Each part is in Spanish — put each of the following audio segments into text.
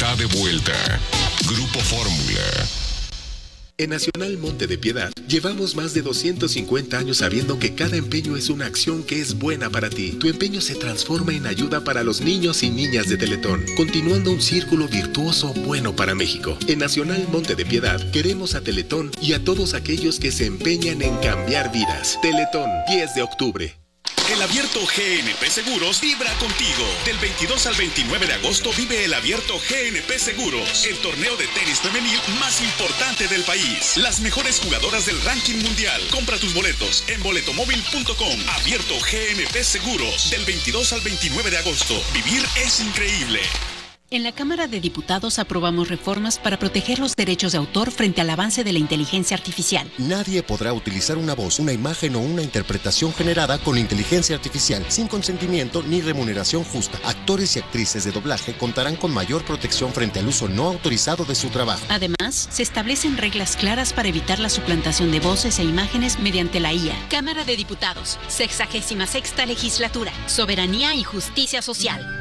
está de vuelta. Grupo Fórmula. En Nacional Monte de Piedad, llevamos más de 250 años sabiendo que cada empeño es una acción que es buena para ti. Tu empeño se transforma en ayuda para los niños y niñas de Teletón, continuando un círculo virtuoso bueno para México. En Nacional Monte de Piedad, queremos a Teletón y a todos aquellos que se empeñan en cambiar vidas. Teletón, 10 de octubre. El Abierto GNP Seguros vibra contigo. Del 22 al 29 de agosto vive el Abierto GNP Seguros, el torneo de tenis femenil más importante del país. Las mejores jugadoras del ranking mundial. Compra tus boletos en boletomóvil.com. Abierto GNP Seguros, del 22 al 29 de agosto. Vivir es increíble. En la Cámara de Diputados aprobamos reformas para proteger los derechos de autor frente al avance de la inteligencia artificial. Nadie podrá utilizar una voz, una imagen o una interpretación generada con inteligencia artificial sin consentimiento ni remuneración justa. Actores y actrices de doblaje contarán con mayor protección frente al uso no autorizado de su trabajo. Además, se establecen reglas claras para evitar la suplantación de voces e imágenes mediante la IA. Cámara de Diputados, 66ª Legislatura, Soberanía y Justicia Social.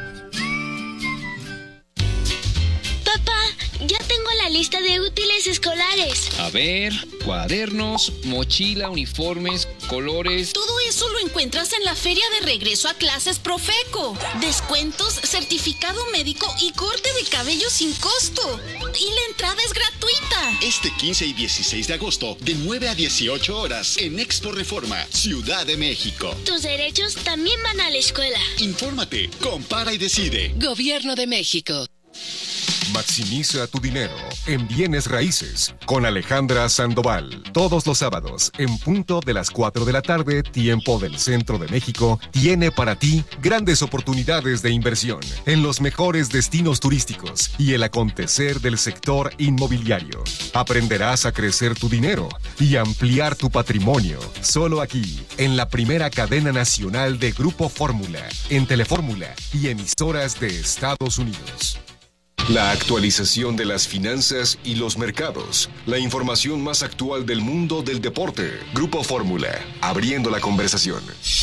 Papá, ya tengo la lista de útiles escolares. A ver, cuadernos, mochila, uniformes, colores. Todo eso lo encuentras en la feria de regreso a clases Profeco. Descuentos, certificado médico y corte de cabello sin costo. Y la entrada es gratuita. Este 15 y 16 de agosto, de 9 a 18 horas, en Expo Reforma, Ciudad de México. Tus derechos también van a la escuela. Infórmate, compara y decide. Gobierno de México. Maximiza tu dinero en bienes raíces con Alejandra Sandoval. Todos los sábados, en punto de las 4 de la tarde, tiempo del centro de México, tiene para ti grandes oportunidades de inversión en los mejores destinos turísticos y el acontecer del sector inmobiliario. Aprenderás a crecer tu dinero y ampliar tu patrimonio. Solo aquí, en la primera cadena nacional de Grupo Fórmula, en Telefórmula y emisoras de Estados Unidos. La actualización de las finanzas y los mercados. La información más actual del mundo del deporte. Grupo Fórmula, abriendo la conversación.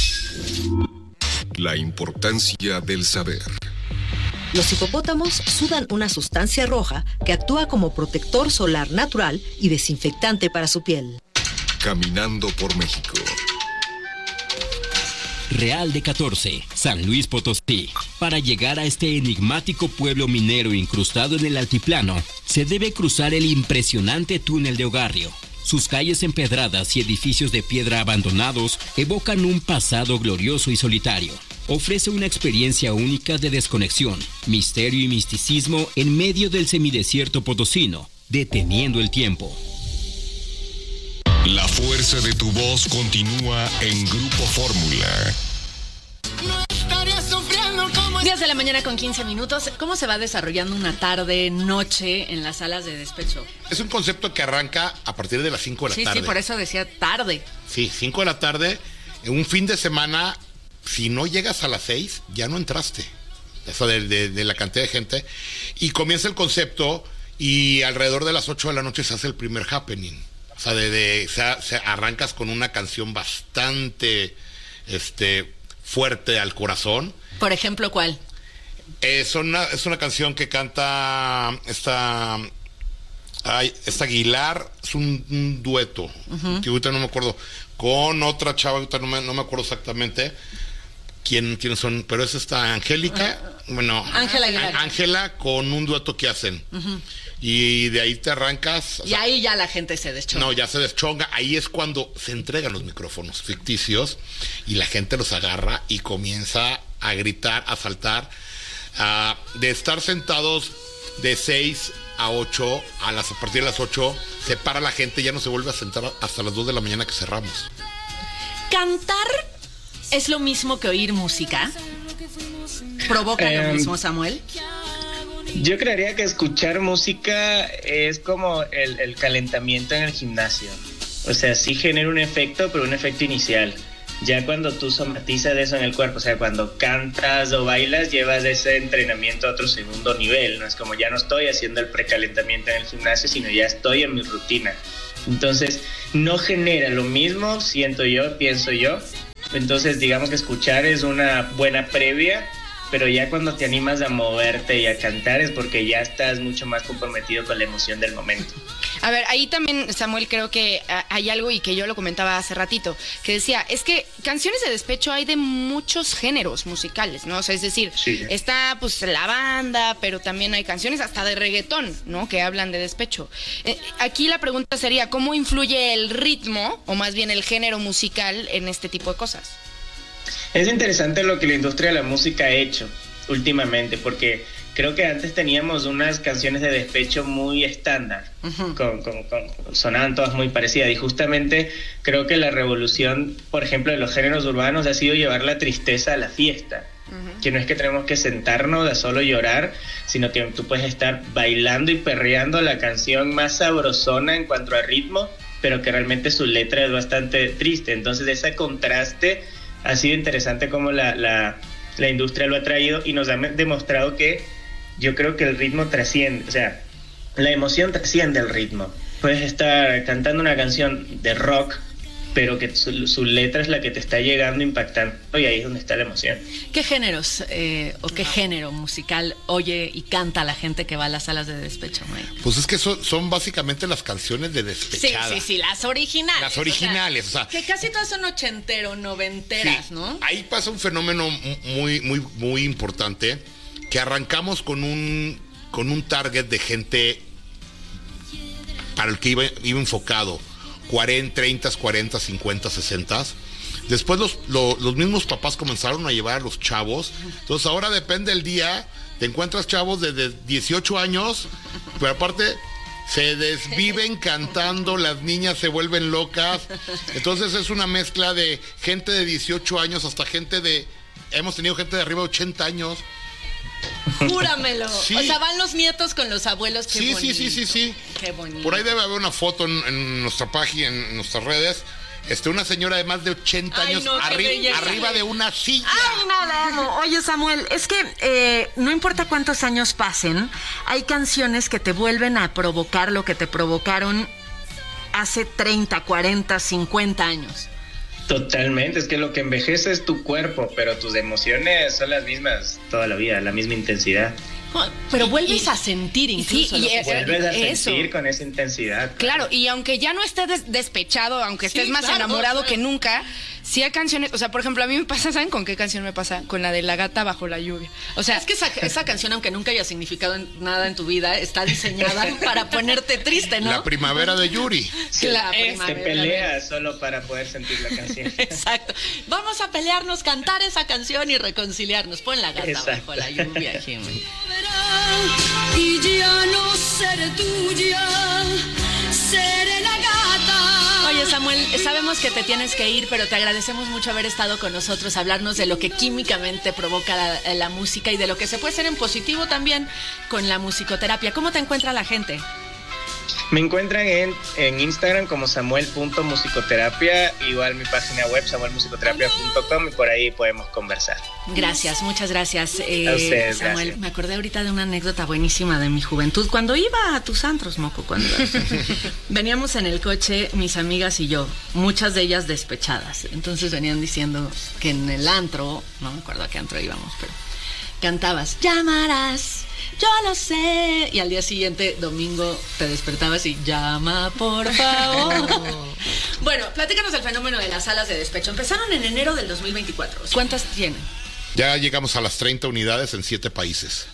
La importancia del saber. Los hipopótamos sudan una sustancia roja que actúa como protector solar natural y desinfectante para su piel. Caminando por México. Real de 14, San Luis Potosí. Para llegar a este enigmático pueblo minero incrustado en el altiplano, se debe cruzar el impresionante túnel de Ogarrio. Sus calles empedradas y edificios de piedra abandonados evocan un pasado glorioso y solitario. Ofrece una experiencia única de desconexión, misterio y misticismo en medio del semidesierto potosino, deteniendo el tiempo. La fuerza de tu voz continúa en Grupo Fórmula. 10 de la mañana con 15 minutos. ¿Cómo se va desarrollando una tarde, noche en las salas de despecho? Es un concepto que arranca a partir de las 5 de la tarde. Sí, por eso decía tarde. Sí, 5 de la tarde, en un fin de semana, si no llegas a las 6, ya no entraste. Eso de la cantidad de gente. Y comienza el concepto y alrededor de las 8 de la noche se hace el primer happening. O sea, arrancas con una canción bastante fuerte al corazón. Por ejemplo, ¿cuál? Es una canción que canta esta Aguilar, es un dueto, que ahorita no me acuerdo, con otra chava, ahorita no me acuerdo exactamente quiénes son, pero es esta Angélica, Ángela Aguilar. Ángela con un dueto que hacen. Y de ahí te arrancas. Y ahí ya la gente se deschonga. No, ya se deschonga. Ahí es cuando se entregan los micrófonos ficticios y la gente los agarra y comienza a gritar, a saltar. De estar sentados de 6 a 8, a partir de las 8, se para la gente, ya no se vuelve a sentar hasta las 2 de la mañana que cerramos. ¿Cantar es lo mismo que oír música? ¿Provoca lo mismo, Samuel? Yo creería que escuchar música es como el calentamiento en el gimnasio. O sea, sí genera un efecto, pero un efecto inicial. Ya cuando tú somatizas eso en el cuerpo, o sea, cuando cantas o bailas, llevas ese entrenamiento a otro segundo nivel. No es como ya no estoy haciendo el precalentamiento en el gimnasio, sino ya estoy en mi rutina. Entonces, no genera lo mismo, siento yo, pienso yo. Entonces, digamos que escuchar es una buena previa pero ya cuando te animas a moverte y a cantar es porque ya estás mucho más comprometido con la emoción del momento. A ver, ahí también, Samuel, creo que hay algo, y que yo lo comentaba hace ratito, que decía, es que canciones de despecho hay de muchos géneros musicales, ¿no? O sea, es decir, está pues la banda, pero también hay canciones hasta de reggaetón, ¿no? Que hablan de despecho. Aquí la pregunta sería, ¿cómo influye el ritmo, o más bien el género musical, en este tipo de cosas? Es interesante lo que la industria de la música ha hecho últimamente, porque creo que antes teníamos unas canciones de despecho muy estándar, sonaban todas muy parecidas, y justamente creo que la revolución, por ejemplo, de los géneros urbanos ha sido llevar la tristeza a la fiesta, que no es que tenemos que sentarnos a solo llorar, sino que tú puedes estar bailando y perreando la canción más sabrosona en cuanto a ritmo, pero que realmente su letra es bastante triste. Entonces ese contraste ha sido interesante como la industria lo ha traído, y nos ha demostrado que yo creo que el ritmo trasciende, o sea, la emoción trasciende el ritmo. Puedes estar cantando una canción de rock, pero que su letra es la que te está llegando, impactando, y ahí es donde está la emoción. ¿Qué géneros o qué género musical oye y canta la gente que va a las salas de despecho, Mike? Pues es que son básicamente las canciones de despechada. Sí, las originales. Las originales, o sea, que casi todas son ochentero, noventeras, sí, ¿no? Ahí pasa un fenómeno muy importante, que arrancamos con un target de gente para el que iba enfocado, 30, 40, 50, 60. Después los mismos papás comenzaron a llevar a los chavos. Entonces ahora depende del día, te encuentras chavos de 18 años, pero aparte se desviven cantando, las niñas se vuelven locas. Entonces es una mezcla de gente de 18 años hasta hemos tenido gente de arriba de 80 años. Júramelo. Sí. O sea, van los nietos con los abuelos. Qué bonito. Sí. Qué bonito. Por ahí debe haber una foto en nuestra página, en nuestras redes. Una señora de más de 80 años arriba de una silla. Ay, no la amo. Oye, Samuel, es que no importa cuántos años pasen, hay canciones que te vuelven a provocar lo que te provocaron hace 30, 40, 50 años. Totalmente, es que lo que envejece es tu cuerpo, pero tus emociones son las mismas toda la vida, la misma intensidad. Pero vuelves a sentir incluso. Sí, vuelves a sentir con esa intensidad. Claro, y aunque ya no estés despechado, aunque estés más enamorado que nunca, sí hay canciones, o sea, por ejemplo, a mí me pasa, ¿saben con qué canción me pasa? Con la de La gata bajo la lluvia. O sea, es que esa canción, aunque nunca haya significado nada en tu vida, está diseñada para ponerte triste, ¿no? La primavera de Yuri. Sí, te peleas solo para poder sentir la canción. Exacto. Vamos a pelearnos, cantar esa canción y reconciliarnos. Pon La gata bajo la lluvia, Jimmy. Y ya no seré tuya, seré la gata. Oye, Samuel, sabemos que te tienes que ir, pero te agradecemos mucho haber estado con nosotros, hablarnos de lo que químicamente provoca la música y de lo que se puede hacer en positivo también con la musicoterapia. ¿Cómo te encuentra la gente? Me encuentran en Instagram como samuel.musicoterapia, igual mi página web samuelmusicoterapia.com, y por ahí podemos conversar. Gracias, muchas gracias. A ustedes, Samuel, gracias. Me acordé ahorita de una anécdota buenísima de mi juventud, cuando iba a tus antros, moco, cuando veníamos en el coche, mis amigas y yo, muchas de ellas despechadas, entonces venían diciendo que en el antro, no me acuerdo a qué antro íbamos, pero cantabas, llamarás, yo lo sé, y al día siguiente, domingo, te despertabas y llama, por favor. Bueno, platícanos el fenómeno de las salas de despecho. Empezaron en enero del 2024. ¿Cuántas tienen? Ya llegamos a las 30 unidades en 7 países.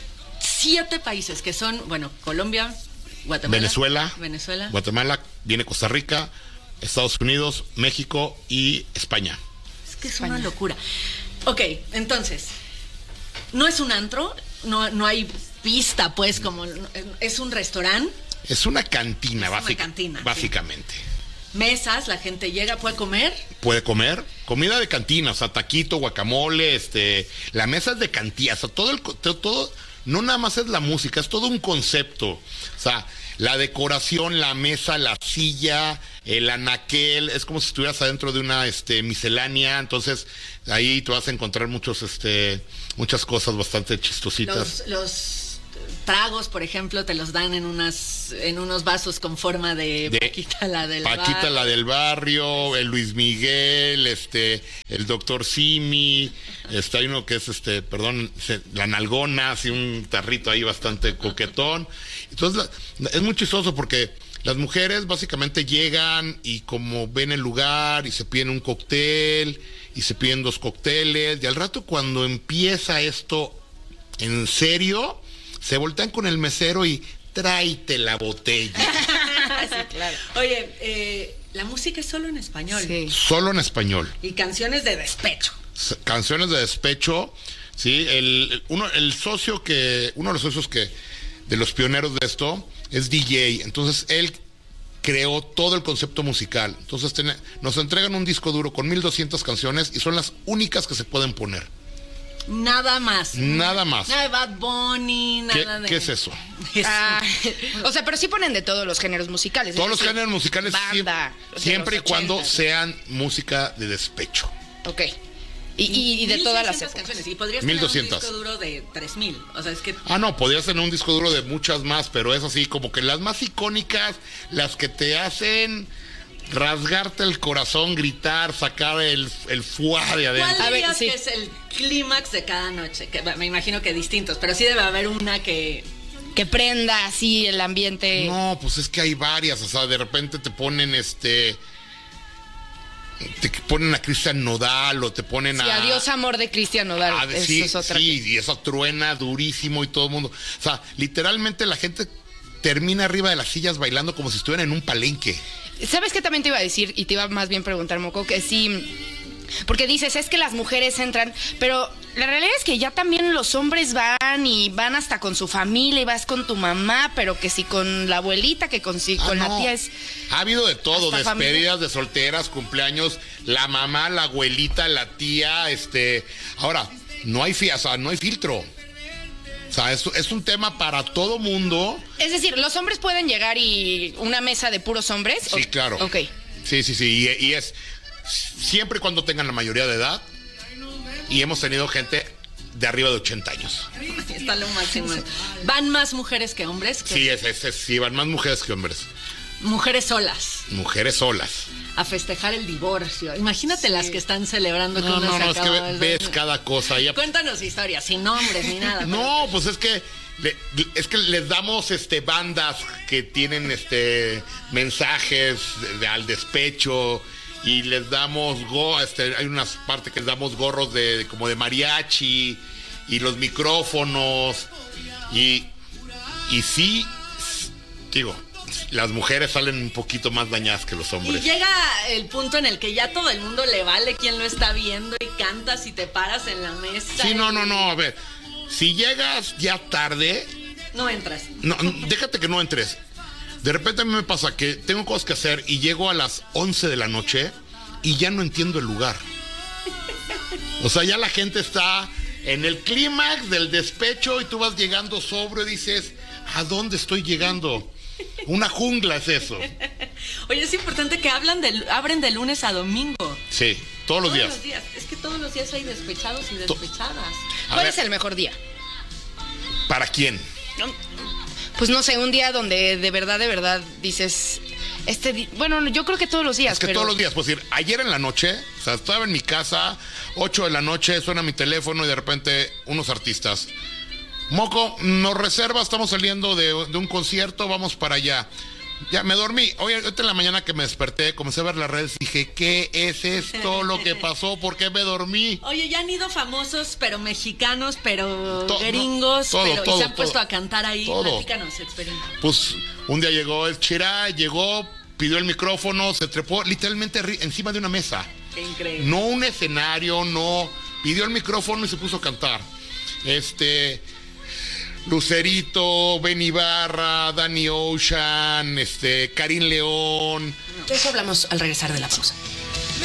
7 países, que son, bueno, Colombia, Guatemala, Venezuela, Guatemala, viene Costa Rica, Estados Unidos, México y España. Es que es una locura. Ok, entonces, no es un antro, no hay pista, pues, como es un restaurante. Es una cantina, básicamente. Sí. Mesas, la gente llega, ¿puede comer? Puede comer, comida de cantina, o sea, taquito, guacamole, la mesa es de cantina, o sea, todo, no nada más es la música, es todo un concepto, o sea, la decoración, la mesa, la silla, el anaquel, es como si estuvieras adentro de una miscelánea, entonces ahí te vas a encontrar muchas cosas bastante chistositas. tragos, por ejemplo, te los dan en unos vasos con forma de Paquita la del Paquita la del barrio, el Luis Miguel, el Doctor Simi, hay uno que es la nalgona, así un tarrito ahí bastante coquetón. Entonces es muy chistoso porque las mujeres básicamente llegan y como ven el lugar y se piden un cóctel y se piden 2 cócteles, y al rato cuando empieza esto en serio, se voltean con el mesero y tráete la botella. Sí, claro. Oye, la música es solo en español. Sí. Solo en español. Y canciones de despecho. Canciones de despecho, sí. Uno de los socios de los pioneros de esto es DJ. Entonces él creó todo el concepto musical. Entonces nos entregan un disco duro con 1200 canciones y son las únicas que se pueden poner. Nada más. Nada más. Nada de Bad Bunny, nada de... ¿Qué es eso? O sea, pero sí ponen de todos los géneros musicales. Todos los géneros musicales, banda, siempre y cuando sean música de despecho. Ok. Y de todas las canciones. Y podrías 1200. tener un disco duro de 3000. O sea, es que... podrías tener un disco duro de muchas más, pero es así como que las más icónicas, las que te hacen rasgarte el corazón, gritar, sacar el fuá de adentro. ¿Cuál dirías que es el clímax de cada noche? Que me imagino que distintos, pero sí debe haber una que prenda así el ambiente. No, pues es que hay varias, o sea, de repente te ponen te ponen a Cristian Nodal o te ponen a... Adiós amor de Cristian Nodal. Sí, y eso truena durísimo y todo el mundo. O sea, literalmente la gente termina arriba de las sillas bailando como si estuvieran en un palenque. ¿Sabes qué también te iba a decir? Y te iba más bien preguntar, Moco, que sí... Porque dices, es que las mujeres entran, pero la realidad es que ya también los hombres van hasta con su familia y vas con tu mamá, pero que si con la abuelita, que con la tía es... Ha habido de todo, despedidas familia. De solteras, cumpleaños, la mamá, la abuelita, la tía, Ahora, no hay filtro. O sea, es un tema para todo mundo. Es decir, ¿los hombres pueden llegar y una mesa de puros hombres? Sí, claro. Ok. Sí. Y es siempre y cuando tengan la mayoría de edad. Y hemos tenido gente de arriba de 80 años. Está lo máximo. ¿Van más mujeres que hombres? Sí, van más mujeres que hombres. Mujeres solas. Mujeres solas. A festejar el divorcio. Imagínate las que están celebrando que No, es que ves cada cosa. Cuéntanos historias, sin nombres ni nada. No, pues es que les damos bandas que tienen mensajes al despecho y les damos hay unas partes que les damos gorros como de mariachi y los micrófonos y sí, digo, las mujeres salen un poquito más dañadas que los hombres. Y llega el punto en el que ya todo el mundo le vale quién lo está viendo y cantas y te paras en la mesa. Sí, no, a ver, si llegas ya tarde... No entras. No, déjate que no entres. De repente a mí me pasa que tengo cosas que hacer y llego a las 11 de la noche y ya no entiendo el lugar. O sea, ya la gente está en el clímax del despecho y tú vas llegando sobrio y dices, ¿a dónde estoy llegando? Una jungla es eso. Oye, es importante que abren de lunes a domingo. Sí, todos los días. Es que todos los días hay despechados y despechadas. ¿Cuál es el mejor día? ¿Para quién? Pues no sé, un día donde de verdad dices... Bueno, yo creo que todos los días. Es que todos los días, pues decir, ayer en la noche, o sea, estaba en mi casa, 8 de la noche, suena mi teléfono y de repente unos artistas... Moco, nos reserva, estamos saliendo de un concierto, vamos para allá. Ya, me dormí. Hoy, ahorita en la mañana que me desperté, comencé a ver las redes, dije, ¿qué es esto lo que pasó? ¿Por qué me dormí? Oye, ya han ido famosos, pero mexicanos, pero gringos, y se han puesto a cantar ahí. Platícanos su experiencia. Pues, un día llegó el Chirá, pidió el micrófono, se trepó literalmente encima de una mesa. Qué increíble. No un escenario, no. Pidió el micrófono y se puso a cantar. Lucerito, Ben Ibarra, Danny Ocean, Karim León. De eso hablamos al regresar de la pausa.